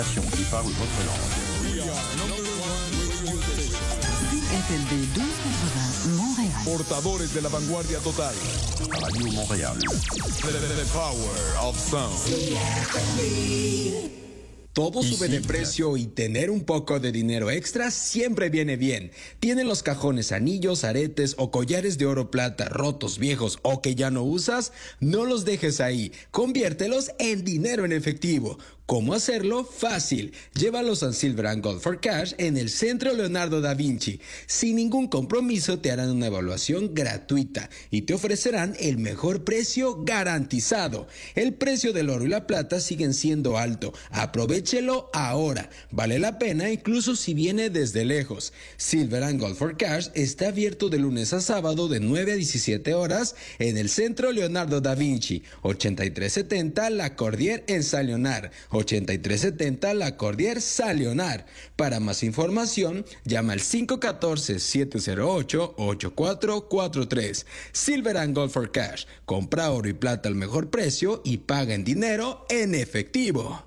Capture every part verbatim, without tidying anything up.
qui parle votre langue. F M B douze quatre-vingts, Montréal. Portadores de la vanguardia total. Radio Montréal. The, the- the power of sound. Todo sube de precio y tener un poco de dinero extra siempre viene bien. ¿Tienen los cajones anillos, aretes o collares de oro plata rotos, viejos o que ya no usas? No los dejes ahí. Conviértelos en dinero en efectivo. ¿Cómo hacerlo? Fácil. Llévalos a Silver and Gold for Cash en el Centro Leonardo da Vinci. Sin ningún compromiso te harán una evaluación gratuita y te ofrecerán el mejor precio garantizado. El precio del oro y la plata siguen siendo alto. Aprovéchelo ahora. Vale la pena incluso si viene desde lejos. Silver and Gold for Cash está abierto de lunes a sábado de nueve a diecisiete horas en el Centro Leonardo da Vinci, ochenta y tres setenta La Cordier en San Leonard. ochenta y tres setenta La Cordier San Leonard. Para más información, llama al cinco uno cuatro, siete cero ocho, ocho cuatro cuatro tres. Silver and Gold for Cash. Compra oro y plata al mejor precio y paga en dinero en efectivo.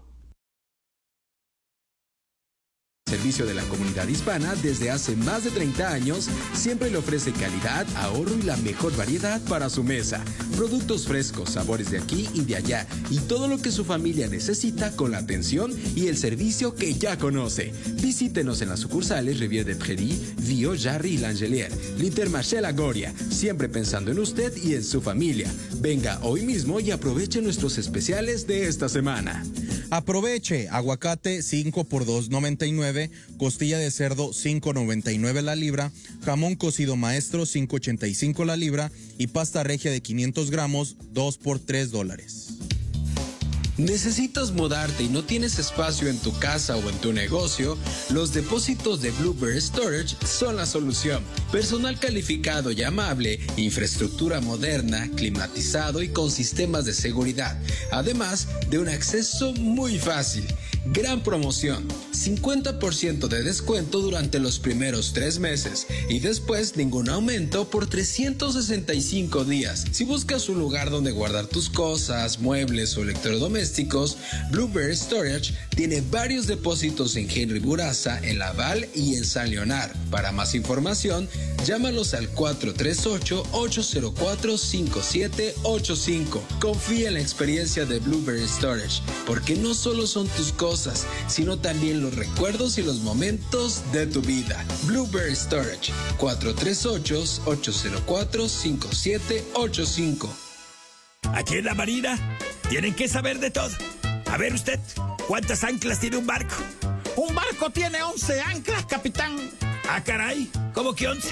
Servicio de la comunidad hispana desde hace más de treinta años, siempre le ofrece calidad, ahorro y la mejor variedad para su mesa. Productos frescos, sabores de aquí y de allá y todo lo que su familia necesita con la atención y el servicio que ya conoce. Visítenos en las sucursales Rivière de Prairie, Vio, Jarry y L'Angelière, l'Intermarché La Goria, siempre pensando en usted y en su familia. Venga hoy mismo y aproveche nuestros especiales de esta semana. Aproveche aguacate cinco por dos noventa y nueve, costilla de cerdo cinco noventa y nueve la libra, jamón cocido maestro cinco ochenta y cinco la libra y pasta regia de quinientos gramos dos por tres dólares. ¿Necesitas mudarte y no tienes espacio en tu casa o en tu negocio? Los depósitos de Bluebird Storage son la solución. Personal calificado y amable, infraestructura moderna, climatizado y con sistemas de seguridad. Además de un acceso muy fácil. Gran promoción, cincuenta por ciento de descuento durante los primeros tres meses y después ningún aumento por trescientos sesenta y cinco días. Si buscas un lugar donde guardar tus cosas, muebles o electrodomésticos, Bluebird Storage tiene varios depósitos en Henry Buraza, en Laval y en San Leonard. Para más información, llámalos al cuatro tres ocho, ocho cero cuatro, cinco siete ocho cinco. Confía en la experiencia de Bluebird Storage, porque no solo son tus cosas, sino también los recuerdos y los momentos de tu vida. Bluebird Storage, cuatro tres ocho, ocho cero cuatro, cinco siete ocho cinco. Aquí en la Marina tienen que saber de todo. A ver usted, ¿cuántas anclas tiene un barco? Un barco tiene once anclas, capitán. Ah, caray, ¿cómo que once?